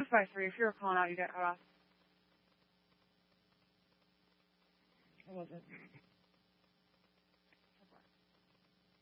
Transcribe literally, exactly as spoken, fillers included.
Just by three. If you were calling out, you get cut off. What was it?